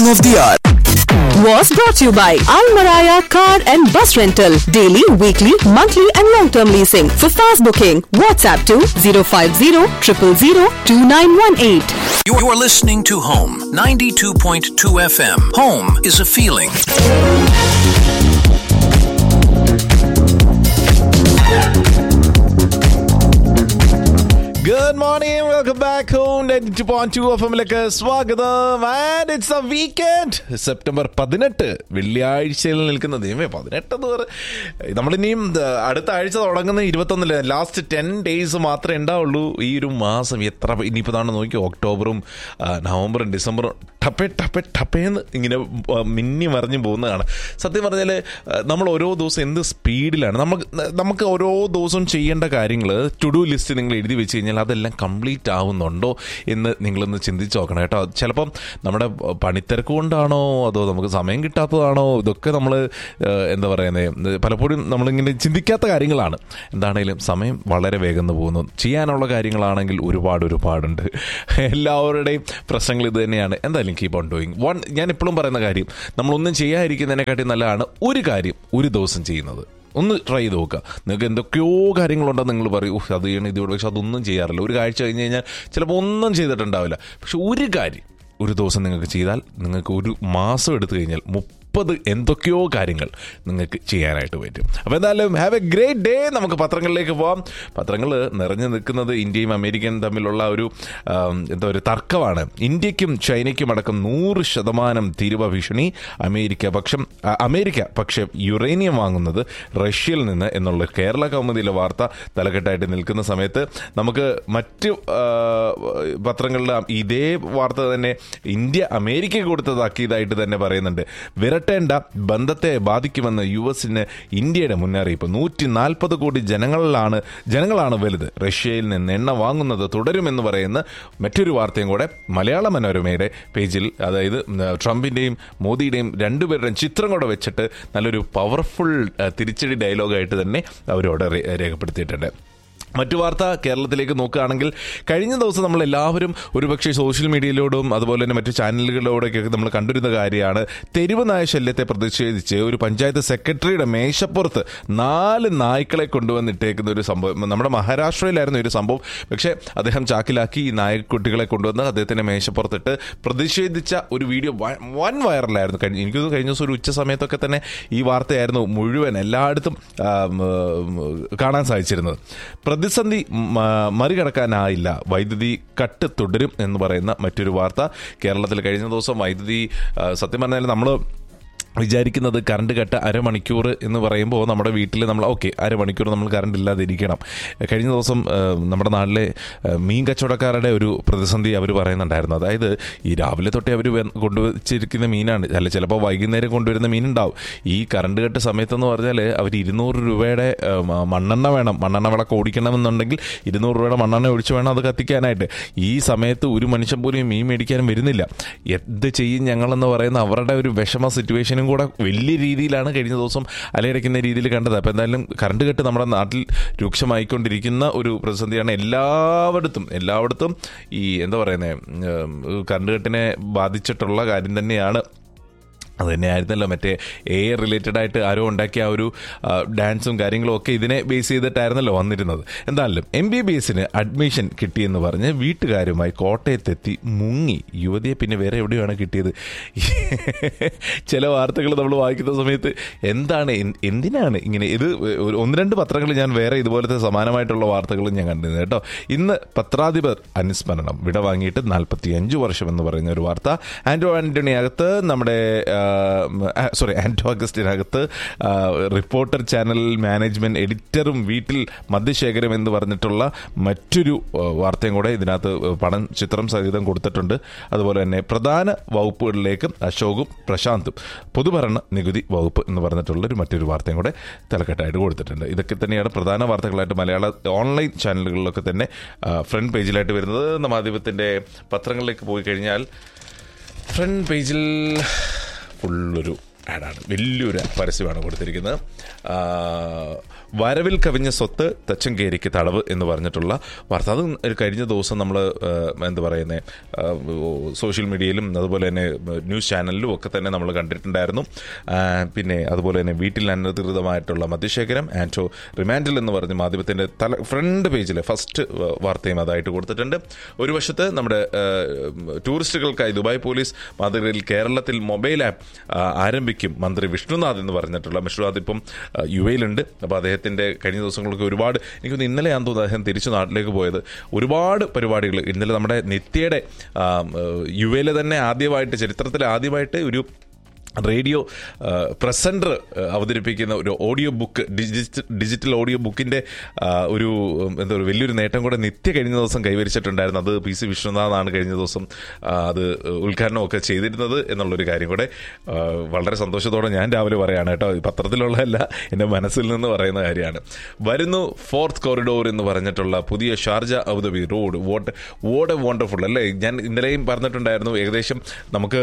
of the hour was brought to you by Almaraya Car and Bus Rental. Daily, weekly, monthly and long-term leasing. For fast booking, WhatsApp to 050-000-2918. You're listening to Home 92.2 FM. Home is a feeling. Good morning, welcome back home. 92.2 FM-ലേക്ക് സ്വാഗതം. And it's a weekend. September 18 വെള്ളിയാഴ്ചയിൽ നിൽക്കുന്ന ദൈവമേ 18 എന്ന് പറ നമ്മളിനിയും അടുത്ത ആഴ്ച തുടങ്ങുന്ന 21 last 10 days മാത്രമേ ഉണ്ടാവുള്ളൂ ഈ ഒരു മാസം. എത്ര ഇനിയിപ്പോൾ താണ്ട് നോക്കി ഒക്ടോബറും നവംബറും ഡിസംബറും ടപ്പേന്ന് ഇങ്ങനെ മിന്നി മറിഞ്ഞു പോകുന്നതാണ്. സത്യം പറഞ്ഞാൽ നമ്മൾ ഓരോ ദിവസം എന്ത് സ്പീഡിലാണ് നമുക്ക് ഓരോ ദിവസവും ചെയ്യേണ്ട കാര്യങ്ങൾ ടു ഡു ലിസ്റ്റ് നിങ്ങൾ എഴുതി വെച്ച് കഴിഞ്ഞാൽ അതെല്ലാം കംപ്ലീറ്റ് ആവുന്നുണ്ടോ എന്ന് നിങ്ങളൊന്ന് ചിന്തിച്ച് നോക്കണം കേട്ടോ. ചിലപ്പം നമ്മുടെ പണിത്തിരക്ക് കൊണ്ടാണോ അതോ നമുക്ക് സമയം കിട്ടാത്തതാണോ, ഇതൊക്കെ നമ്മൾ എന്താ പറയുന്നത് പലപ്പോഴും നമ്മളിങ്ങനെ ചിന്തിക്കാത്ത കാര്യങ്ങളാണ്. എന്താണെങ്കിലും സമയം വളരെ വേഗം പോകുന്നു. ചെയ്യാനുള്ള കാര്യങ്ങളാണെങ്കിൽ ഒരുപാടുണ്ട്. എല്ലാവരുടെയും പ്രശ്നങ്ങൾ ഇത് തന്നെയാണ്. എന്തായാലും കീപ് ഓൺ ഡൂയിങ്. ഞാൻ എപ്പോഴും പറയുന്ന കാര്യം, നമ്മളൊന്നും ചെയ്യാതിരിക്കുന്നതിനെക്കാട്ടി നല്ലതാണ് ഒരു കാര്യം ഒരു ദിവസം ചെയ്യുന്നത്. ഒന്ന് ട്രൈ ചെയ്ത് നോക്കുക. നിങ്ങൾക്ക് എന്തൊക്കെയോ കാര്യങ്ങളുണ്ടെന്ന് നിങ്ങൾ പറയും, അത് ചെയ്യണം ഇതോടെ, പക്ഷെ അതൊന്നും ചെയ്യാറില്ല. ഒരു കാഴ്ച കഴിഞ്ഞ് കഴിഞ്ഞാൽ ചിലപ്പോൾ ഒന്നും ചെയ്തിട്ടുണ്ടാവില്ല. പക്ഷെ ഒരു കാര്യം ഒരു ദിവസം നിങ്ങൾക്ക് ചെയ്താൽ നിങ്ങൾക്ക് ഒരു മാസം എടുത്തു കഴിഞ്ഞാൽ 30 എന്തൊക്കെയോ കാര്യങ്ങൾ നിങ്ങൾക്ക് ചെയ്യാനായിട്ട് പറ്റും. അപ്പോൾ എന്തായാലും ഹാവ് എ ഗ്രേറ്റ് ഡേ. നമുക്ക് പത്രങ്ങളിലേക്ക് പോകാം. പത്രങ്ങൾ നിറഞ്ഞു നിൽക്കുന്നത് ഇന്ത്യയും അമേരിക്കയും തമ്മിലുള്ള ഒരു തർക്കമാണ്. ഇന്ത്യക്കും ചൈനയ്ക്കും അടക്കം 100% തീരുവ ഭീഷണി. അമേരിക്ക പക്ഷേ യുറേനിയം വാങ്ങുന്നത് റഷ്യയിൽ നിന്ന് എന്നുള്ള കേരള കൗമുദിയിലെ വാർത്ത തലക്കെട്ടായിട്ട് നിൽക്കുന്ന സമയത്ത് നമുക്ക് മറ്റ് പത്രങ്ങളുടെ ഇതേ വാർത്ത തന്നെ ഇന്ത്യ അമേരിക്കയ്ക്ക് കൊടുത്ത താക്കീതായിട്ട് തന്നെ പറയുന്നുണ്ട്. വിരട്ടേണ്ട ബന്ധത്തെ ബാധിക്കുമെന്ന് US-ന് ഇന്ത്യയുടെ മുന്നറിയിപ്പ്. 140 കോടി ജനങ്ങളാണ് വലുത്. റഷ്യയിൽ നിന്ന് എണ്ണ വാങ്ങുന്നത് തുടരുമെന്ന് പറയുന്ന മറ്റൊരു വാർത്തയും കൂടെ മലയാള മനോരമയുടെ പേജിൽ, അതായത് ട്രംപിന്റെയും മോദിയുടെയും രണ്ടുപേരുടെയും ചിത്രം കൂടെ വെച്ചിട്ട് നല്ലൊരു പവർഫുൾ തിരിച്ചടി ഡയലോഗായിട്ട് തന്നെ അവരോട് രേഖപ്പെടുത്തിയിട്ടുണ്ട്. മറ്റു വാർത്ത കേരളത്തിലേക്ക് നോക്കുകയാണെങ്കിൽ കഴിഞ്ഞ ദിവസം നമ്മളെല്ലാവരും ഒരുപക്ഷെ സോഷ്യൽ മീഡിയയിലൂടും അതുപോലെ തന്നെ മറ്റു ചാനലുകളിലൂടെയൊക്കെ നമ്മൾ കണ്ടിരുന്ന കാര്യമാണ് തെരുവ് നായ ശല്യത്തെ പ്രതിഷേധിച്ച് ഒരു പഞ്ചായത്ത് സെക്രട്ടറിയുടെ മേശപ്പുറത്ത് 4 നായ്ക്കളെ കൊണ്ടുവന്നിട്ടേക്കുന്ന ഒരു സംഭവം. നമ്മുടെ മഹാരാഷ്ട്രയിലായിരുന്നു ഒരു സംഭവം. പക്ഷേ അദ്ദേഹം ചാക്കിലാക്കി ഈ നായക്കുട്ടികളെ കൊണ്ടുവന്ന് അദ്ദേഹത്തിൻ്റെ മേശപ്പുറത്തിട്ട് പ്രതിഷേധിച്ച ഒരു വീഡിയോ വൻ വൈറലായിരുന്നു. എനിക്ക് കഴിഞ്ഞ ദിവസം ഒരു ഉച്ച സമയത്തൊക്കെ തന്നെ ഈ വാർത്തയായിരുന്നു മുഴുവൻ എല്ലായിടത്തും കാണാൻ സാധിച്ചിരുന്നത്. പ്രതിസന്ധി മറികടക്കാനായില്ല, വൈദ്യുതി കട്ട് തുടരും എന്ന് പറയുന്ന മറ്റൊരു വാർത്ത. കേരളത്തിൽ കഴിഞ്ഞ ദിവസം വൈദ്യുതി സത്യം പറഞ്ഞാൽ നമ്മൾ വിചാരിക്കുന്നത് കറണ്ട് കട്ട് അരമണിക്കൂർ എന്ന് പറയുമ്പോൾ നമ്മുടെ വീട്ടിൽ നമ്മൾ അരമണിക്കൂർ നമ്മൾ കറണ്ട് ഇല്ലാതിരിക്കണം. കഴിഞ്ഞ ദിവസം നമ്മുടെ നാട്ടിലെ മീൻ കച്ചവടക്കാരുടെ ഒരു പ്രതിസന്ധി അവർ പറയുന്നുണ്ടായിരുന്നു. അതായത് ഈ രാവിലെ തൊട്ടേ അവർ കൊണ്ടുവച്ചിരിക്കുന്ന മീനാണ്, ചിലപ്പോൾ വൈകുന്നേരം കൊണ്ടുവരുന്ന മീനുണ്ടാവും. ഈ കറണ്ട് കട്ട് സമയത്തെന്ന് പറഞ്ഞാൽ അവർ 200 രൂപയുടെ മണ്ണെണ്ണ വേണം. മണ്ണെണ്ണ വിളക്ക് ഓടിക്കണമെന്നുണ്ടെങ്കിൽ 200 രൂപയുടെ മണ്ണെണ്ണ ഒഴിച്ച് വേണം അത് കത്തിക്കാനായിട്ട്. ഈ സമയത്ത് ഒരു മനുഷ്യൻ പോലും മീൻ മേടിക്കാനും വരുന്നില്ല. എന്ത് ചെയ്യും ഞങ്ങളെന്ന് പറയുന്ന അവരുടെ ഒരു വിഷമ സിറ്റുവേഷൻ കൂടെ വലിയ രീതിയിലാണ് കഴിഞ്ഞ ദിവസം അലയടിക്കുന്ന രീതിയിൽ കണ്ടത്. അപ്പോൾ എന്തായാലും കറണ്ട് കട്ട് നമ്മുടെ നാട്ടിൽ രൂക്ഷമായിക്കൊണ്ടിരിക്കുന്ന ഒരു പ്രതിസന്ധിയാണ്. എല്ലായിടത്തും ഈ എന്താ പറയുന്നത് കറണ്ട് കട്ടിനെ ബാധിച്ചിട്ടുള്ള കാര്യം തന്നെയാണ്. അത് തന്നെയായിരുന്നല്ലോ മറ്റേ എയർ റിലേറ്റഡ് ആയിട്ട് ആരോ ഉണ്ടാക്കിയ ആ ഒരു ഡാൻസും കാര്യങ്ങളും ഒക്കെ ഇതിനെ ബേസ് ചെയ്തിട്ടായിരുന്നല്ലോ വന്നിരുന്നത്. എന്തായാലും MBBS-ന് അഡ്മിഷൻ കിട്ടിയെന്ന് പറഞ്ഞ് വീട്ടുകാരുമായി കോട്ടയത്തെത്തി മുങ്ങി യുവതിയെ. പിന്നെ വേറെ എവിടെയാണ് കിട്ടിയത്? ചില വാർത്തകൾ നമ്മൾ വായിക്കുന്ന സമയത്ത് എന്തിനാണ് ഇങ്ങനെ? ഇത് 1-2 പത്രങ്ങൾ ഞാൻ വേറെ ഇതുപോലത്തെ സമാനമായിട്ടുള്ള വാർത്തകളും ഞാൻ കണ്ടിരുന്നു കേട്ടോ. ഇന്ന് പത്രാധിപർ അനുസ്മരണം, വിട വാങ്ങിയിട്ട് 45 വർഷം എന്ന് പറയുന്ന ഒരു വാർത്ത. ആന്റോ അഗസ്റ്റിനകത്ത് റിപ്പോർട്ടർ ചാനൽ മാനേജ്മെന്റ് എഡിറ്ററും വീട്ടിൽ മദ്യശേഖരം എന്ന് പറഞ്ഞിട്ടുള്ള മറ്റൊരു വാർത്തയും കൂടെ ഇതിനകത്ത് ചിത്രം സഹിതം കൊടുത്തിട്ടുണ്ട്. അതുപോലെ തന്നെ പ്രധാന വകുപ്പുകളിലേക്ക് അശോകും പ്രശാന്തും പൊതുഭരണ നികുതി വകുപ്പ് എന്ന് പറഞ്ഞിട്ടുള്ളൊരു മറ്റൊരു വാർത്തയും കൂടെ തലക്കെട്ടായിട്ട് കൊടുത്തിട്ടുണ്ട്. ഇതൊക്കെ തന്നെയാണ് പ്രധാന വാർത്തകളായിട്ട് മലയാള ഓൺലൈൻ ചാനലുകളിലൊക്കെ തന്നെ ഫ്രണ്ട് പേജിലായിട്ട് വരുന്നത്. മാധ്യമത്തിൻ്റെ പത്രങ്ങളിലേക്ക് പോയി കഴിഞ്ഞാൽ ഫ്രണ്ട് പേജിൽ ഫുള്ളൊരു ആഡാണ്, വലിയൊരു പരസ്യമാണ് കൊടുത്തിരിക്കുന്നത്. വരവിൽ കവിഞ്ഞ സ്വത്ത് തച്ചങ്കേരിക്ക് തടവ് എന്ന് പറഞ്ഞിട്ടുള്ള വാർത്ത. അത് കഴിഞ്ഞ ദിവസം നമ്മൾ എന്താ പറയുന്നത്, സോഷ്യൽ മീഡിയയിലും അതുപോലെ തന്നെ ന്യൂസ് ചാനലിലും ഒക്കെ തന്നെ നമ്മൾ കണ്ടിട്ടുണ്ടായിരുന്നു. പിന്നെ അതുപോലെ തന്നെ വീട്ടിൽ അനധികൃതമായിട്ടുള്ള മദ്യശേഖരം ആൻറ്റോ റിമാൻഡിൽ എന്ന് പറഞ്ഞ് മാധ്യമത്തിൻ്റെ ഫ്രണ്ട് പേജിൽ ഫസ്റ്റ് വാർത്തയും അതായിട്ട് കൊടുത്തിട്ടുണ്ട്. ഒരു വശത്ത് നമ്മുടെ ടൂറിസ്റ്റുകൾക്കായി ദുബായ് പോലീസ് മാതൃകയിൽ കേരളത്തിൽ മൊബൈൽ ആപ്പ് ആരംഭിക്കും മന്ത്രി വിഷ്ണുനാഥ് എന്ന് പറഞ്ഞിട്ടുള്ള. വിഷ്ണുനാഥ് ഇപ്പം യുഎയിലുണ്ട്. അപ്പോൾ അദ്ദേഹത്തിൻ്റെ കഴിഞ്ഞ ദിവസങ്ങളൊക്കെ ഒരുപാട്, എനിക്കൊന്ന് ഇന്നലെയാണെന്ന് തോന്നുന്നു അദ്ദേഹം തിരിച്ച് നാട്ടിലേക്ക് പോയത്. ഒരുപാട് പരിപാടികൾ ഇന്നലെ നമ്മുടെ നിത്യയുടെ യുഎയിലെ തന്നെ ആദ്യമായിട്ട്, ചരിത്രത്തിൽ ആദ്യമായിട്ട് ഒരു റേഡിയോ പ്രസൻറ്റർ അവതരിപ്പിക്കുന്ന ഒരു ഓഡിയോ ബുക്ക്, ഡിജിറ്റൽ ഓഡിയോ ബുക്കിൻ്റെ ഒരു എന്താ പറയുക വലിയൊരു നേട്ടം കൂടെ നിത്യ കഴിഞ്ഞ ദിവസം കൈവരിച്ചിട്ടുണ്ടായിരുന്നു. അത് PC വിശ്വനാഥാണ് കഴിഞ്ഞ ദിവസം അത് ഉദ്ഘാടനമൊക്കെ ചെയ്തിരുന്നത് എന്നുള്ളൊരു കാര്യം കൂടെ വളരെ സന്തോഷത്തോടെ ഞാൻ രാവിലെ പറയുകയാണ് കേട്ടോ. പത്രത്തിലുള്ളതല്ല, എൻ്റെ മനസ്സിൽ നിന്ന് പറയുന്ന കാര്യമാണ്. വരുന്നു 4th കോറിഡോർ എന്ന് പറഞ്ഞിട്ടുള്ള പുതിയ Sharjah Abu Dhabi road. Vote wonderful അല്ലേ. ഞാൻ ഇന്നലെയും പറഞ്ഞിട്ടുണ്ടായിരുന്നു, ഏകദേശം നമുക്ക്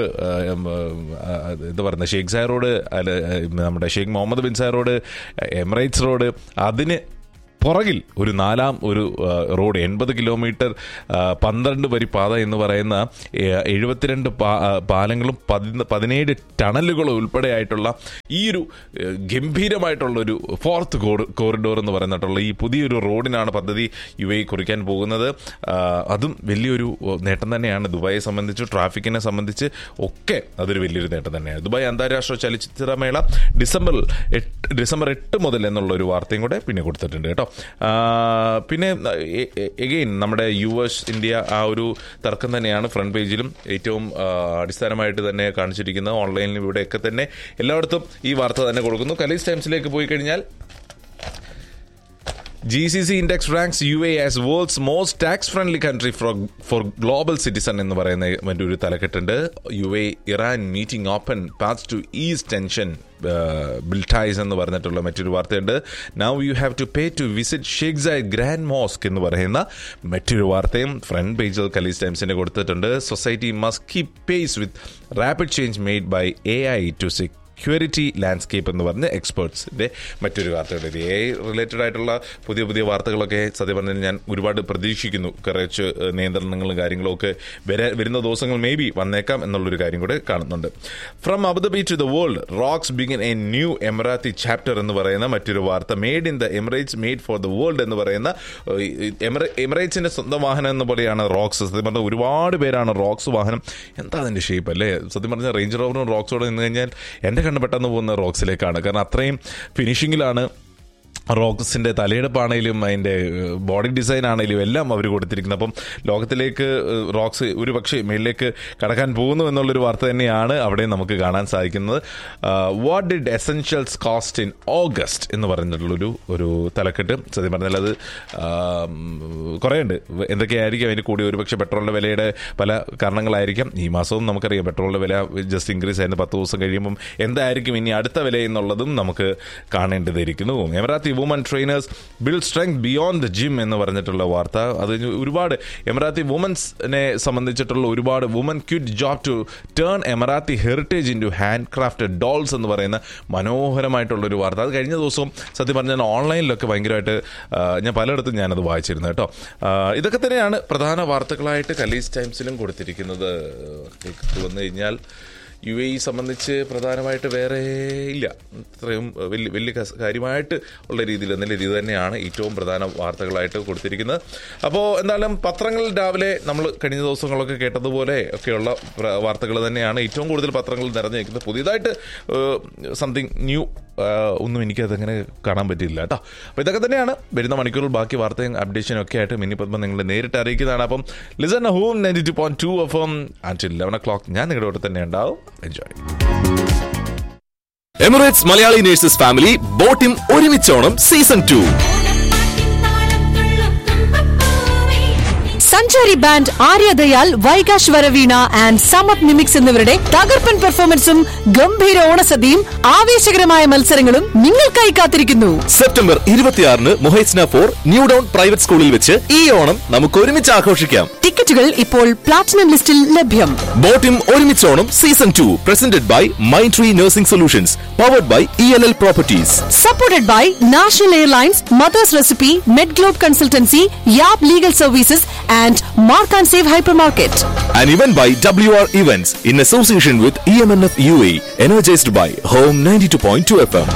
എന്താ പറയുന്നത്, ഷെയ്ഖ് സായർ റോഡ്, നമ്മുടെ Sheikh Muhammad bin സായർ road, Emirates road, അതിന് പുറകിൽ ഒരു നാലാം ഒരു റോഡ് 80 കിലോമീറ്റർ 12 വരി പാത എന്ന് പറയുന്ന 72 പാലങ്ങളും 17 ടണലുകളും ഉൾപ്പെടെയായിട്ടുള്ള ഈ ഒരു ഗംഭീരമായിട്ടുള്ളൊരു 4th കോറിഡോർ എന്ന് പറയുന്നിട്ടുള്ള ഈ പുതിയൊരു റോഡിനാണ് പദ്ധതി UAE കുറിക്കാൻ പോകുന്നത്. അതും വലിയൊരു നേട്ടം തന്നെയാണ് ദുബായിയെ സംബന്ധിച്ച്, ട്രാഫിക്കിനെ സംബന്ധിച്ച് ഒക്കെ അതൊരു വലിയൊരു നേട്ടം തന്നെയാണ്. ദുബായ് അന്താരാഷ്ട്ര ചലച്ചിത്രമേള ഡിസംബർ 8 മുതൽ എന്നുള്ളൊരു വാർത്തയും കൂടെ പിന്നെ കൊടുത്തിട്ടുണ്ട് കേട്ടോ. പിന്നെ എഗെയിൻ നമ്മുടെ US ഇന്ത്യ ആ ഒരു തർക്കം തന്നെയാണ് ഫ്രണ്ട് പേജിലും ഏറ്റവും അടിസ്ഥാനമായിട്ട് തന്നെ കാണിച്ചിരിക്കുന്നത്. ഓൺലൈനിലും ഇവിടെയൊക്കെ തന്നെ എല്ലായിടത്തും ഈ വാർത്ത തന്നെ കൊടുക്കുന്നു. കലീസ് ടൈംസിലേക്ക് പോയി കഴിഞ്ഞാൽ GCC Index ranks UAE as world's most tax-friendly country for global citizen എന്ന് പറയുന്ന മറ്റൊരു തലക്കെട്ടുണ്ട്. UAE Iran meeting open paths to ease tension build ties എന്ന് പറഞ്ഞിട്ടുള്ള മറ്റൊരു വാർത്തയുണ്ട്. Now you have to pay to visit Sheikh Zayed Grand Mosque എന്ന് പറയുന്ന മറ്റൊരു വാർത്തയും ഫ്രണ്ട് പേജിൽ കലീസ് ടൈംസിന് കൊടുത്തിട്ടുണ്ട്. Society must keep pace with rapid change made by AI to security landscape എന്ന് പറഞ്ഞ് എക്സ്പേർട്സിൻ്റെ മറ്റൊരു വാർത്തകളുടെ AI റിലേറ്റഡ് ആയിട്ടുള്ള പുതിയ വാർത്തകളൊക്കെ സത്യം പറഞ്ഞാൽ ഞാൻ ഒരുപാട് പ്രതീക്ഷിക്കുന്നു. കുറച്ച് നിയന്ത്രണങ്ങളും കാര്യങ്ങളും ഒക്കെ വരുന്ന ദിവസങ്ങൾ മേ ബി വന്നേക്കാം എന്നുള്ളൊരു കാര്യം കൂടെ കാണുന്നുണ്ട്. From Abu Dhabi to the world rocks begin A new Emirati chapter എന്ന് പറയുന്ന മറ്റൊരു വാർത്ത. Made in the Emirates made for the world എന്ന് പറയുന്ന എമിറേറ്റ്സിൻ്റെ സ്വന്തം വാഹനം എന്ന പോലെയാണ് റോക്സ്. സത്യം പറഞ്ഞാൽ ഒരുപാട് പേരാണ് റോക്സ് വാഹനം, എന്താ അതിൻ്റെ ഷേപ്പ് അല്ലേ. സത്യം പറഞ്ഞാൽ റേഞ്ച് റോവറും റോക്സോടെ നിന്ന് കഴിഞ്ഞാൽ എൻ്റെ കണ്ണ് പെട്ടെന്ന് പോകുന്ന റോക്സിലേക്കാണ്. കാരണം അത്രയും ഫിനിഷിങ്ങിലാണ് റോക്സിൻ്റെ തലയെടുപ്പാണെങ്കിലും അതിൻ്റെ ബോഡി ഡിസൈൻ ആണെങ്കിലും എല്ലാം അവർ കൊടുത്തിരിക്കുന്നത്. അപ്പം ലോകത്തിലേക്ക് റോക്സ് ഒരു പക്ഷേ മേളിലേക്ക് കടക്കാൻ പോകുന്നു എന്നുള്ളൊരു വാർത്ത തന്നെയാണ് അവിടെ നമുക്ക് കാണാൻ സാധിക്കുന്നത്. What did essentials cost in August എന്ന് പറഞ്ഞിട്ടുള്ളൊരു തലക്കെട്ട്. സത്യം പറഞ്ഞാൽ അത് കുറേ ഉണ്ട്. എന്തൊക്കെയായിരിക്കും അതിന് കൂടി ഒരു പക്ഷേ പെട്രോളിൻ്റെ വിലയുടെ പല കാരണങ്ങളായിരിക്കാം. ഈ മാസവും നമുക്കറിയാം പെട്രോളിൻ്റെ വില ജസ്റ്റ് ഇൻക്രീസ് ആയിരുന്നു. 10 ദിവസം കഴിയുമ്പം എന്തായിരിക്കും ഇനി അടുത്ത വില എന്നുള്ളതും നമുക്ക് കാണേണ്ടതായിരിക്കുന്നു. Emirati woman trainers build strength beyond the gym എന്ന് പറഞ്ഞിട്ടുള്ള വാർത്ത. അത് ഒരുപാട് എമിറാത്തി വുമൻസിനെ സംബന്ധിച്ചിട്ടുള്ള ഒരുപാട് woman quit job to turn Emirati heritage in to hand crafted dolls എന്ന് പറയുന്ന മനോഹരമായിട്ടുള്ളൊരു വാർത്ത. അത് കഴിഞ്ഞ ദിവസവും സത്യം പറഞ്ഞാൽ ഓൺലൈനിലൊക്കെ ഭയങ്കരമായിട്ട് ഞാൻ പലയിടത്തും ഞാനത് വായിച്ചിരുന്നു കേട്ടോ. ഇതൊക്കെ തന്നെയാണ് പ്രധാന വാർത്തകളായിട്ട് കലീസ് ടൈംസിലും കൊടുത്തിരിക്കുന്നത്. വന്നു കഴിഞ്ഞാൽ UAE സംബന്ധിച്ച് പ്രധാനമായിട്ട് വേറെ ഇല്ല. ഇത്രയും വലിയ കാര്യമായിട്ട് ഉള്ള രീതിയിൽ എന്നല്ല ഇത് തന്നെയാണ് ഏറ്റവും പ്രധാന വാർത്തകളായിട്ട് കൊടുത്തിരിക്കുന്നത്. അപ്പോൾ എന്തായാലും പത്രങ്ങൾ രാവിലെ നമ്മൾ കഴിഞ്ഞ ദിവസങ്ങളൊക്കെ കേട്ടതുപോലെ ഒക്കെയുള്ള വാർത്തകൾ തന്നെയാണ് ഏറ്റവും കൂടുതൽ പത്രങ്ങൾ നിറഞ്ഞു നിൽക്കുന്നത്. പുതിയതായിട്ട് സംതിങ് ന്യൂ ഒന്നും എനിക്കതങ്ങനെ കാണാൻ പറ്റിയില്ല കേട്ടോ. അപ്പോൾ ഇതൊക്കെ തന്നെയാണ് വരുന്ന മണിക്കൂറിൽ ബാക്കി വാർത്തയും അപ്ഡേഷനും ഒക്കെ ആയിട്ട് മിനി പത്മ നിങ്ങളെ നേരിട്ട് അറിയിക്കുന്നതാണ്. അപ്പം listen home 92.2 FM until 11 o'clock ഞാൻ നിങ്ങളുടെ കൂടെ തന്നെ ഉണ്ടാവും. Enjoy. Emirates Malayali nurses family Botim ഒരുമിച്ചോണം season 2. സഞ്ചാരി band Arya Dayal, വൈകാശ് Varaveena and Samath mimics എന്നിവരുടെ തകർപ്പൻ പെർഫോമൻസും ഗംഭീര ഓണസദ്യയും ആവേശകരമായ മത്സരങ്ങളും നിങ്ങൾക്കായി കാത്തിരിക്കുന്നു. സെപ്റ്റംബർ 26 മൊഹൈസ്ന 4 ന്യൂ ഡൗൺ പ്രൈവറ്റ് സ്കൂളിൽ വെച്ച് ഈ ഓണം നമുക്ക് ഒരുമിച്ച് ആഘോഷിക്കാം. ടിക്കറ്റുകൾ ഇപ്പോൾ പ്ലാറ്റിനം ലിസ്റ്റിൽ ലഭ്യം. Botim ഒരുമിച്ചോണം season 2 presented by mind tree nursing solutions powered by ELL properties. Supported by national airlines, mothers recipe, Medglobe consultancy, യാബ് legal services and mark and save hyper market. An event by WR Events in association with EMNF UAE, energized by Home 92.2 FM.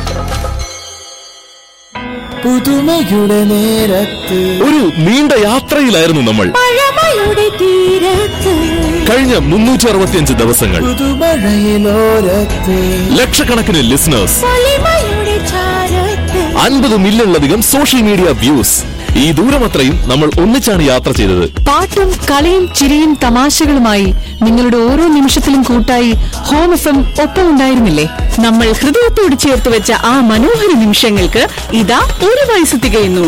പുതുമയുടെ നേരത്ത് ഒരു നീണ്ട യാത്രയിലായിരുന്നു നമ്മൾ. കഴിഞ്ഞ 365 ദിവസങ്ങൾ പുതുമഴയിലോരത്ത് ലക്ഷക്കണക്കിന് listeners, 50 മില്യണിലധികം social media views. ഈ ദൂരമത്രയും നമ്മൾ ഒന്നിച്ചാണ് യാത്ര ചെയ്തത്. പാട്ടും കളിയും ചിരിയും തമാശകളുമായി നിങ്ങളുടെ ഓരോ നിമിഷത്തിലും കൂട്ടായി ഹോം FM ഒപ്പം ഉണ്ടായിരുന്നില്ലേ? നമ്മൾ ഹൃദയത്തോട് ചേർത്ത് വെച്ച ആ മനോഹര നിമിഷങ്ങൾക്ക് ഇതാ ഒരു വയസ്സ് തികയുന്നു.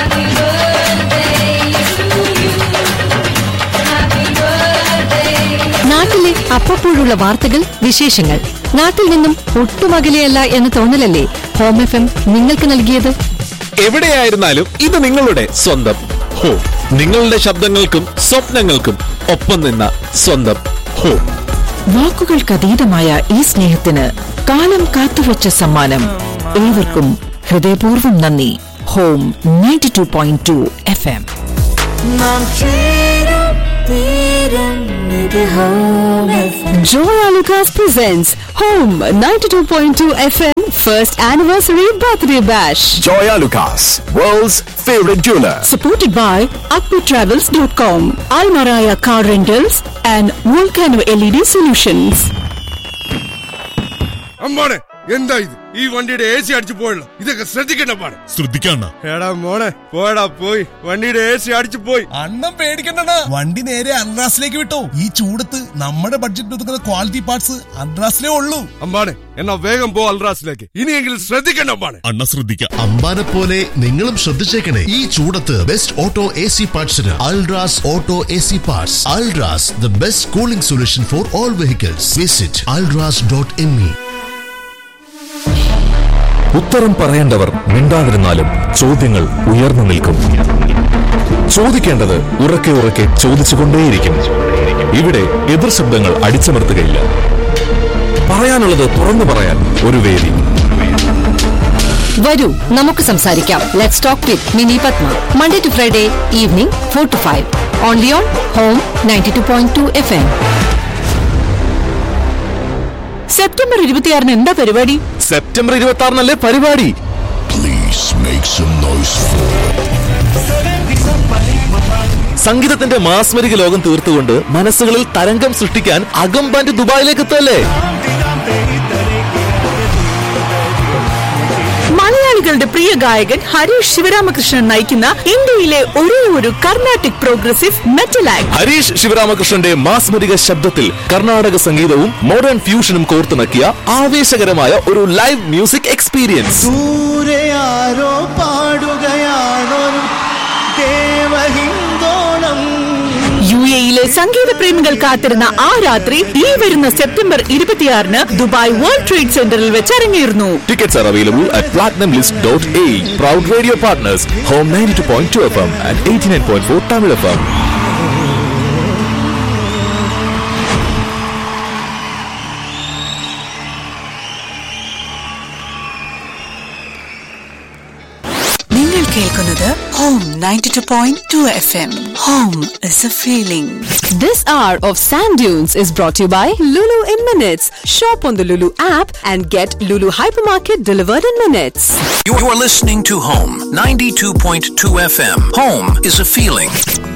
നാട്ടിലെ അപ്പപ്പോഴുള്ള വാർത്തകൾ, വിശേഷങ്ങൾ. നാട്ടിൽ നിന്നും ഒട്ടും അകലെയല്ല എന്ന തോന്നലല്ലേ ഹോം FM നിങ്ങൾക്ക് നൽകിയത്? എവിടെയായിരുന്നാലും ഇത് നിങ്ങളുടെ സ്വന്തം ഹോ. നിങ്ങളുടെ ശബ്ദങ്ങൾക്കും സ്വപ്നങ്ങൾക്കും ഒപ്പം നിന്ന സ്വന്തം ഹോ. വാക്കുകൾക്കതീതമായ ഈ സ്നേഹത്തിന് കാലം കാത്തുവച്ച സമ്മാനം. ഏവർക്കും ഹൃദയപൂർവ്വം നന്ദി. Home 92.2 FM. നാം ചേരും തീരും ഇത് home FM. Joya Lucas presents Home 92.2 FM First Anniversary Birthday Bash. Joya Lucas, world's favorite jeweler. Supported by akpitravels.com, Almaraya Car Rentals and Volcano LED Solutions. അമ്മാണെ എന്താ ഇത്? ഈ വണ്ടിയുടെ AC അടിച്ചു പോയല്ലോ. ഇതൊക്കെ ശ്രദ്ധിക്കണ്ട പാടെ. ശ്രദ്ധിക്കണ്ട. എടാ മോനെ പോയടാ, പോയി വണ്ടിയുടെ AC അടിച്ചു പോയി. അണ്ണം പേടിക്കണ്ട, വണ്ടി നേരെ അൺറാസിലേക്ക് വിട്ടോ. ഈ ചൂടത്ത് നമ്മുടെ ബഡ്ജറ്റ് ഒതുക്കുന്ന ക്വാളിറ്റി പാർട്സ് അൺറാസിലേ ഉള്ളൂ. അമ്മാണെ എന്നാ വേഗം പോ അൽറാസിലേക്ക്. ഇനിയെങ്കിലും ശ്രദ്ധിക്കണ്ട അമ്മാണെ. അണ്ണ ശ്രദ്ധിക്കാം. അമ്പാനെ പോലെ നിങ്ങളും ശ്രദ്ധിച്ചേക്കണേ. ഈ ചൂടത്ത് best auto AC പാർട്സിന് Ultras auto AC parts. Ultras, the best cooling solution for all vehicles. Visit alras.me. ഉത്തരം പറയേണ്ടവർ മിണ്ടാതിരുന്നാലും ചോദ്യങ്ങൾ ഉയർന്നു നിൽക്കും. ചോദിക്കേണ്ടത് ഉറക്കെ ഉറക്കെ ചോദിച്ചുകൊണ്ടേയിരിക്കും. ഇവിടെ എതിർ ശബ്ദങ്ങൾ അടിച്ചമർത്തുകയില്ല. പറയാനുള്ളത് തുറന്നു പറയാൻ ഒരു വേദി. വരൂ നമുക്ക് സംസാരിക്കാം. Let's talk with mini Padma. Monday to Friday evening 4 to 5. Only on Home 92.2 FM. September 26 എന്താ പരിപാടി? സെപ്റ്റംബർ 26 പരിപാടി. Please make some noise for സംഗീതത്തിന്റെ മാസ്മരിക ലോകം തീർത്തുകൊണ്ട് മനസ്സുകളിൽ തരംഗം സൃഷ്ടിക്കാൻ അകമ്പാൻഡ് ദുബായിലേക്ക് എത്തല്ലേ? മലയാളികളുടെ പ്രിയ ഗായകൻ ഹരീഷ് ശിവരാമകൃഷ്ണൻ നയിക്കുന്ന ഇന്ത്യയിലെ ഒരു Carnatic progressive metal act. Harish ശിവരാമകൃഷ്ണന്റെ മാസ്മരിക ശബ്ദത്തിൽ കർണാടക സംഗീതവും മോഡേൺ ഫ്യൂഷനും കോർത്തിണക്കിയ ആവേശകരമായ ഒരു ലൈവ് മ്യൂസിക് എക്സ്പീരിയൻസ്. ദൂരെ ആരോ പാടുകയാണോ ദേവഹിന്ദോണം. UAE സംഗീത പ്രേമികൾ കാത്തിരുന്ന ആ രാത്രി ഈ വരുന്ന സെപ്റ്റംബർ 26 ദുബായ് വേൾഡ് ട്രേഡ് സെന്ററിൽ വെച്ച് അരങ്ങേറുന്നു. Tickets are available at platinumlist.ae. Proud radio partners Home 92.2 FM and 89.4 Tamil FM. നിങ്ങൾ കേൾക്കുന്നത് Home 92.2 FM. Home is a feeling. This hour of Sand Dunes is brought to you by Lulu in Minutes. Shop on the Lulu app and get Lulu Hypermarket delivered in minutes. You're listening to Home 92.2 FM. Home is a feeling.